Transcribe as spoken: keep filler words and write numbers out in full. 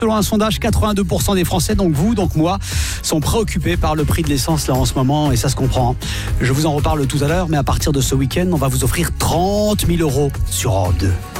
Selon un sondage, quatre-vingt-deux pour cent des Français, donc vous, donc moi, sont préoccupés par le prix de l'essence là en ce moment et ça se comprend. Je vous en reparle tout à l'heure, mais à partir de ce week-end, on va vous offrir trente mille euros sur Europe deux.